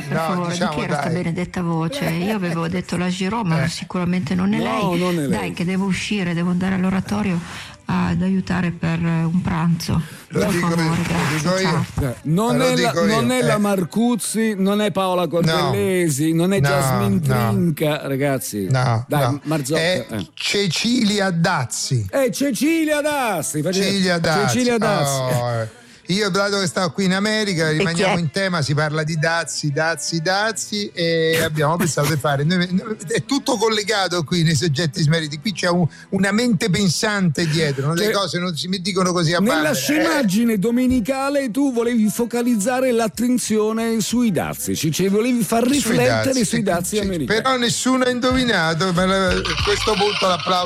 per favore, diciamo, di chi era sta benedetta voce? Io avevo detto la Giro, ma sicuramente non è lei. Non è lei. Dai, che devo uscire, devo andare all'oratorio ad aiutare per un pranzo. Lo Per dico favore, io. grazie. Ciao. Non è la Marcuzzi, non è Paola Cortellesi, non è Jasmine Trinca, ragazzi. No, dai, Marzocca. È Cecilia Dazzi. Cecilia Dazzi. Cecilia Dazzi. Oh, io, dato che stavo qui in America, rimaniamo in tema, si parla di Dazzi e abbiamo pensato di fare, è tutto collegato qui nei soggetti smeriti, qui c'è una mente pensante dietro, le cose non si mi dicono così a nella scimaggine domenicale tu volevi focalizzare l'attenzione sui dazi, cioè volevi far riflettere sui dazi americani. Però nessuno ha indovinato, a questo punto l'applauso